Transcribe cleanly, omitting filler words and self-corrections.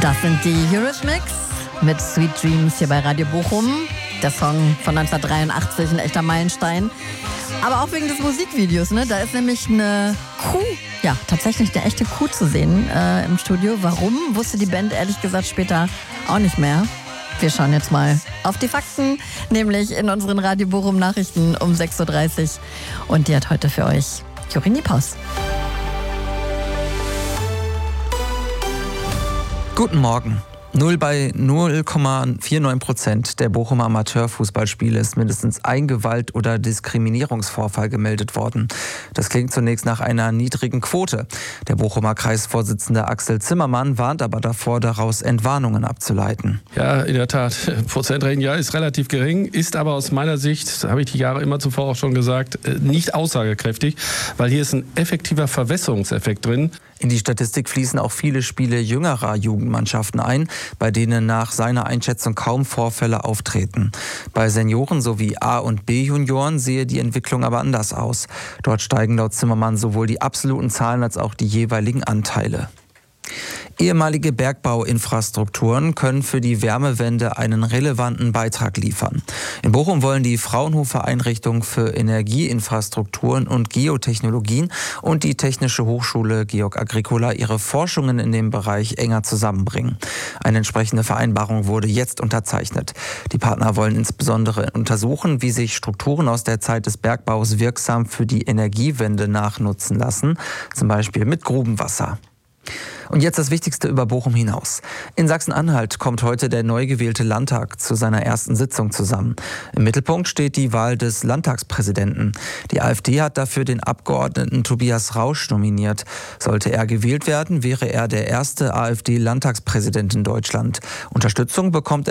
Das sind die Eurythmics mit Sweet Dreams hier bei Radio Bochum. Der Song von 1983, ein echter Meilenstein. Aber auch wegen des Musikvideos, ne? Da ist nämlich eine Kuh, ja, tatsächlich eine echte Kuh zu sehen im Studio. Warum, wusste die Band ehrlich gesagt später auch nicht mehr. Wir schauen jetzt mal auf die Fakten, nämlich in unseren Radio Bochum Nachrichten um 6.30 Uhr. Und die hat heute für euch Jorini Paus. Guten Morgen. 0 bei 0,49% der Bochumer Amateurfußballspiele ist mindestens ein Gewalt- oder Diskriminierungsvorfall gemeldet worden. Das klingt zunächst nach einer niedrigen Quote. Der Bochumer Kreisvorsitzende Axel Zimmermann warnt aber davor, daraus Entwarnungen abzuleiten. Ja, in der Tat. Prozentrechnen, ja, ist relativ gering, ist aber aus meiner Sicht, das habe ich die Jahre immer zuvor auch schon gesagt, nicht aussagekräftig, weil hier ist ein effektiver Verwässerungseffekt drin. In die Statistik fließen auch viele Spiele jüngerer Jugendmannschaften ein, bei denen nach seiner Einschätzung kaum Vorfälle auftreten. Bei Senioren sowie A- und B-Junioren sehe die Entwicklung aber anders aus. Dort steigen laut Zimmermann sowohl die absoluten Zahlen als auch die jeweiligen Anteile. Ehemalige Bergbauinfrastrukturen können für die Wärmewende einen relevanten Beitrag liefern. In Bochum wollen die Fraunhofer Einrichtung für Energieinfrastrukturen und Geotechnologien und die Technische Hochschule Georg Agricola ihre Forschungen in dem Bereich enger zusammenbringen. Eine entsprechende Vereinbarung wurde jetzt unterzeichnet. Die Partner wollen insbesondere untersuchen, wie sich Strukturen aus der Zeit des Bergbaus wirksam für die Energiewende nachnutzen lassen, zum Beispiel mit Grubenwasser. Und jetzt das Wichtigste über Bochum hinaus. In Sachsen-Anhalt kommt heute der neu gewählte Landtag zu seiner ersten Sitzung zusammen. Im Mittelpunkt steht die Wahl des Landtagspräsidenten. Die AfD hat dafür den Abgeordneten Tobias Rausch nominiert. Sollte er gewählt werden, wäre er der erste AfD-Landtagspräsident in Deutschland. Unterstützung bekommt